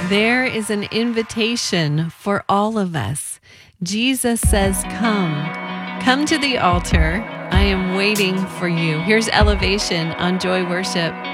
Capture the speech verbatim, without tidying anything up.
There is an invitation for all of us. Jesus says, come, come to the altar. I am waiting for you. Here's Elevation on Joy Worship.